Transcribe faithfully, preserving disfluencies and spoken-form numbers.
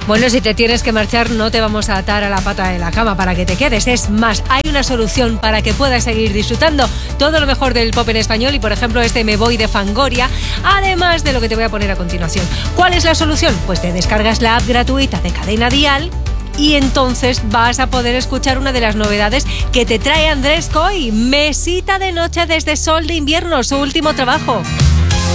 Bueno, si te tienes que marchar, no te vamos a atar a la pata de la cama para que te quedes. Es más, hay una solución para que puedas seguir disfrutando todo lo mejor del pop en español y, por ejemplo, este Me Voy de Fangoria, además de lo que te voy a poner a continuación. ¿Cuál es la solución? Pues te descargas la app gratuita de Cadena Dial y entonces vas a poder escuchar una de las novedades que te trae Andrés Coy, Mesita de Noche desde Sol de Invierno, su último trabajo.